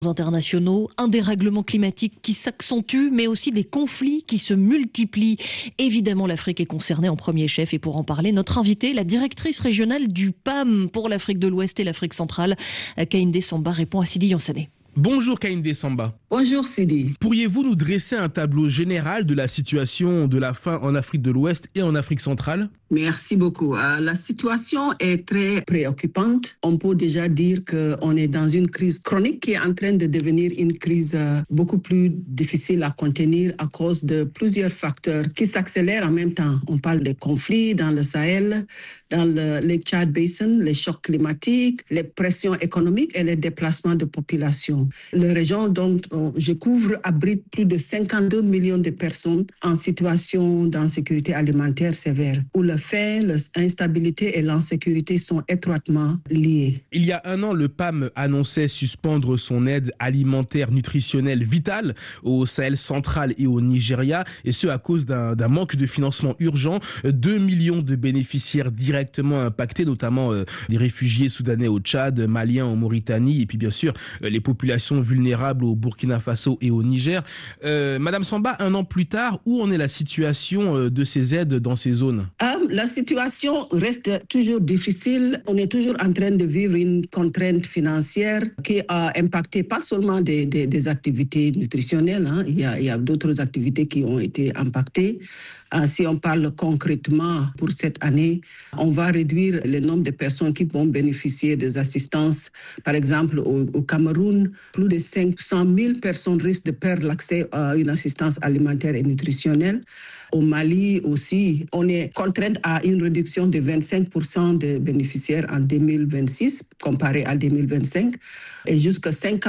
internationaux, un dérèglement climatique qui s'accentue, mais aussi des conflits qui se multiplient. Évidemment, l'Afrique est concernée en premier chef et pour en parler, notre invitée, la directrice régionale du PAM pour l'Afrique de l'Ouest et l'Afrique centrale, Kehinde Samba, répond à Sidi Yansane. Bonjour Kehinde Samba. Bonjour Sidi. Pourriez-vous nous dresser un tableau général de la situation de la faim en Afrique de l'Ouest et en Afrique centrale ? Merci beaucoup. La situation est très préoccupante. On peut déjà dire qu'on est dans une crise chronique qui est en train de devenir une crise beaucoup plus difficile à contenir à cause de plusieurs facteurs qui s'accélèrent en même temps. On parle des conflits dans le Sahel, dans le Lake Tchad Basin, les chocs climatiques, les pressions économiques et les déplacements de population. La région dont je couvre abrite plus de 52 millions de personnes en situation d'insécurité alimentaire sévère, où le faim, l'instabilité et l'insécurité sont étroitement liés. Il y a un an, le PAM annonçait suspendre son aide alimentaire nutritionnelle vitale au Sahel central et au Nigeria, et ce à cause d'un manque de financement urgent. 2 millions de bénéficiaires directement impactés, notamment des réfugiés soudanais au Tchad, maliens en Mauritanie, et puis bien sûr les populations vulnérables au Burkina Faso et au Niger. Madame Samba, un an plus tard, où en est la situation de ces aides dans ces zones ? La situation reste toujours difficile. On est toujours en train de vivre une contrainte financière qui a impacté pas seulement des activités nutritionnelles. Il y a d'autres activités qui ont été impactées. Si on parle concrètement pour cette année, on va réduire le nombre de personnes qui vont bénéficier des assistances. Par exemple, au Cameroun, plus de 500 000 personnes risquent de perdre l'accès à une assistance alimentaire et nutritionnelle. Au Mali aussi, on est contraint à une réduction de 25% de bénéficiaires en 2026 comparé à 2025 et jusqu'à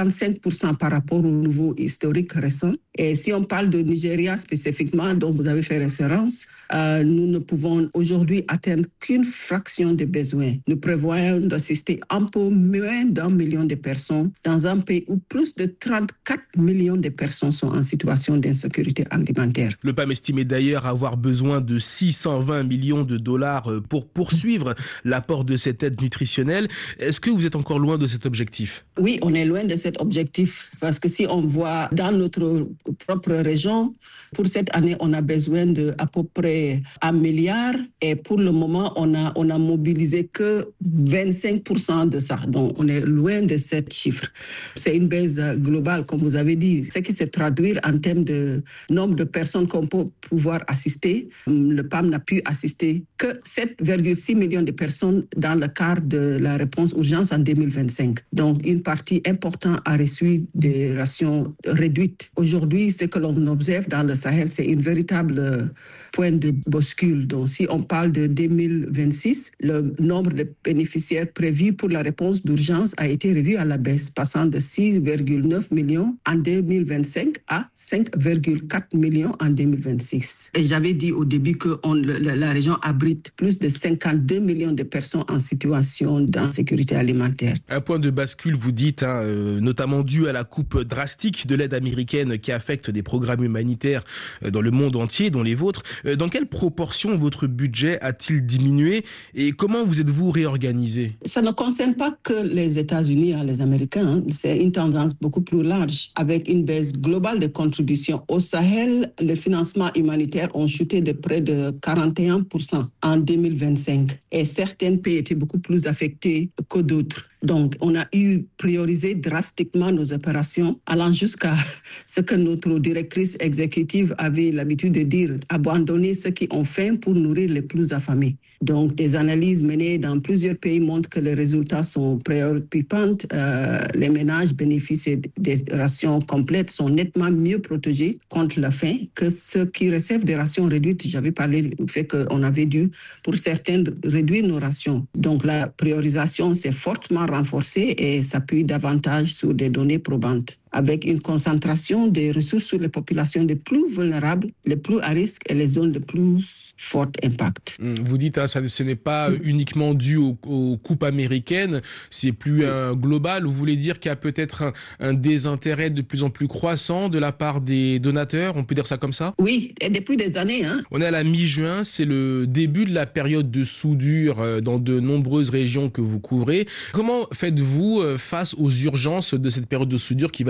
55% par rapport au niveau historique récent. Et si on parle de Nigeria spécifiquement, dont vous avez fait référence, nous ne pouvons aujourd'hui atteindre qu'une fraction des besoins. Nous prévoyons d'assister un peu moins d'1 million de personnes dans un pays où plus de 34 millions de personnes sont en situation d'insécurité alimentaire. Le PAM estimait d'ailleurs avoir besoin de 620 millions de dollars pour poursuivre l'apport de cette aide nutritionnelle. Est-ce que vous êtes encore loin de cet objectif ? Oui, on est loin de cet objectif parce que si on voit dans notre propre région, pour cette année, on a besoin de à peu près 1 milliard et pour le moment, on a mobilisé que 25% de ça. Donc, on est loin de ce chiffre. C'est une baisse globale, comme vous avez dit, ce qui se traduit en termes de nombre de personnes qu'on peut pouvoir assister. Le PAM n'a pu assister que 7,6 millions de personnes dans le cadre de la réponse urgence en 2025. Donc, une partie importante a reçu des rations réduites. Aujourd'hui, ce que l'on observe dans le Sahel, c'est une véritable point de bascule. Donc, si on parle de 2026, le nombre de bénéficiaires prévus pour la réponse d'urgence a été revu à la baisse, passant de 6,9 millions en 2025 à 5,4 millions en 2026. Et j'avais dit au début que la région abrite plus de 52 millions de personnes en situation d'insécurité alimentaire. Un point de bascule, vous dites, notamment dû à la coupe drastique de l'aide américaine qui affecte des programmes humanitaires dans le monde entier, dont les vôtres. Dans quelle proportion votre budget a-t-il diminué et comment vous êtes-vous réorganisé ? Ça ne concerne pas que les États-Unis, les Américains. C'est une tendance beaucoup plus large avec une baisse globale de contributions. Au Sahel, les financements humanitaires ont chuté de près de 41% en 2025 et certains pays étaient beaucoup plus affectés que d'autres. Donc, on a priorisé drastiquement nos opérations, allant jusqu'à ce que notre directrice exécutive avait l'habitude de dire, abandonner ceux qui ont faim pour nourrir les plus affamés. Donc, des analyses menées dans plusieurs pays montrent que les résultats sont préoccupants. Les ménages bénéficient des rations complètes sont nettement mieux protégés contre la faim que ceux qui reçoivent des rations réduites. J'avais parlé du fait qu'on avait dû, pour certains, réduire nos rations. Donc, la priorisation s'est fortement renforcée et s'appuie davantage sur des données probantes. avec une concentration des ressources sur les populations les plus vulnérables, les plus à risque et les zones de plus fort impact. Vous dites, ce n'est pas uniquement dû aux coupes américaines, c'est plus global. Vous voulez dire qu'il y a peut-être un désintérêt de plus en plus croissant de la part des donateurs, on peut dire ça comme ça? Oui, et depuis des années. On est à la mi-juin, c'est le début de la période de soudure dans de nombreuses régions que vous couvrez. Comment faites-vous face aux urgences de cette période de soudure qui va